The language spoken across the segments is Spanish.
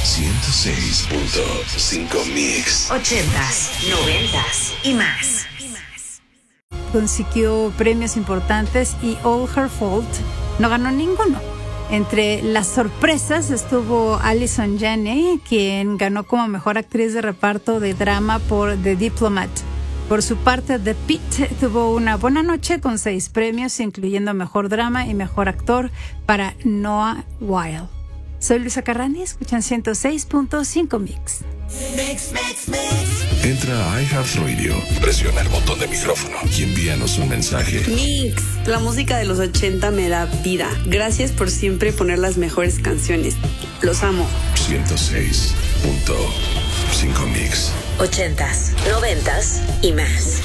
106.5 Mix. 80s, 90s y más. Consiguió premios importantes y All Her Fault no ganó ninguno. Entre las sorpresas estuvo Allison Janney, quien ganó como mejor actriz de reparto de drama por The Diplomat. Por su parte, The Pitt tuvo una buena noche con 6 premios, incluyendo mejor drama y mejor actor para Noah Wyle. Soy Luisa Carrani, escuchan 106.5 Mix. Entra a iHeartRadio, presiona el botón de micrófono y envíanos un mensaje. Mix, la música de los 80 me da vida. Gracias por siempre poner las mejores canciones. Los amo. 106.5 Mix. 80s, 90s y más.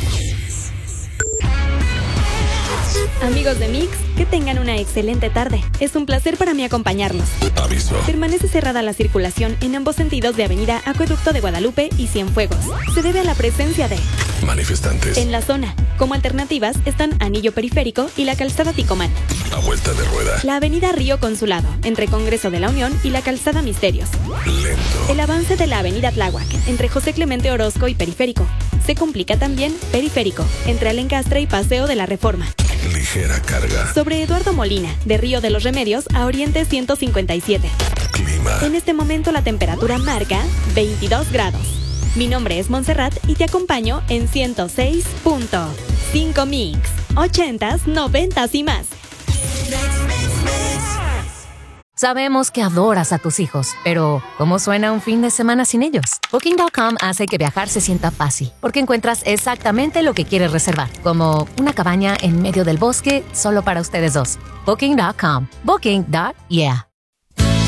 Amigos de Mix, que tengan una excelente tarde. Es un placer para mí acompañarlos. Aviso. Permanece cerrada la circulación en ambos sentidos de Avenida Acueducto de Guadalupe y Cienfuegos. Se debe a la presencia de manifestantes en la zona. Como alternativas están Anillo Periférico y la Calzada Ticomán. a vuelta de rueda. La Avenida Río Consulado, entre Congreso de la Unión y la Calzada Misterios. Lento. El avance de la Avenida Tláhuac, entre José Clemente Orozco y Periférico. Se complica también Periférico, entre Alencastre y Paseo de la Reforma. Ligera carga. Sobre Eduardo Molina, de Río de los Remedios a Oriente 157. Clima. En este momento la temperatura marca 22 grados. Mi nombre es Montserrat y te acompaño en 106.5 Mix. 80s, 90s y más. Sabemos que adoras a tus hijos, pero ¿cómo suena un fin de semana sin ellos? Booking.com hace que viajar se sienta fácil, porque encuentras exactamente lo que quieres reservar, como una cabaña en medio del bosque solo para ustedes dos. Booking.com. Booking.yeah.